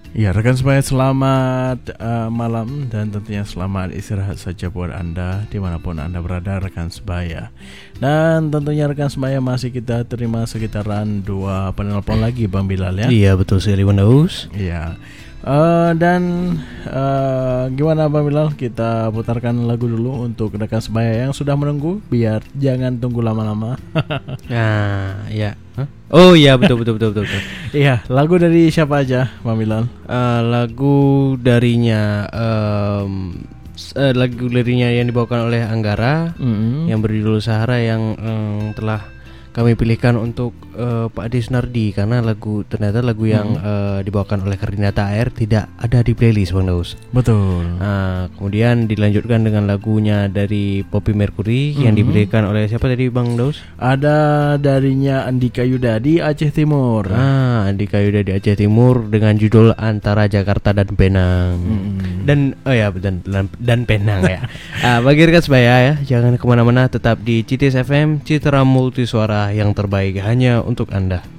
Ya, rekan sebaya selamat malam dan tentunya selamat istirahat saja buat Anda dimanapun Anda berada rekan sebaya. Dan tentunya rekan sebaya masih kita terima sekitaran 2 penelpon lagi Bang Bilal ya. Iya betul sekali Bang Daus. Iya. Gimana Bang Bilal, kita putarkan lagu dulu untuk rekan sebaya yang sudah menunggu biar jangan tunggu lama-lama. Nah, ya. Oh iya betul. Iya, lagu dari siapa aja Bang Bilal? Lagu darinya yang dibawakan oleh Anggara yang berjudul Sahara yang telah kami pilihkan untuk Pak Adi Sunardi karena ternyata lagu yang dibawakan oleh Kardinata Air tidak ada di playlist Bang Daus. Betul. Nah, kemudian dilanjutkan dengan lagunya dari Poppy Mercury yang diberikan oleh siapa tadi Bang Daus? Ada darinya Andika Yuda di Aceh Timur. Andika Yuda di Aceh Timur dengan judul Antara Jakarta dan Penang. Dan Penang ya. Bagi rekan sebaya ya, jangan kemana-mana, tetap di Citis FM, Citra Multisuara yang terbaik hanya untuk Anda.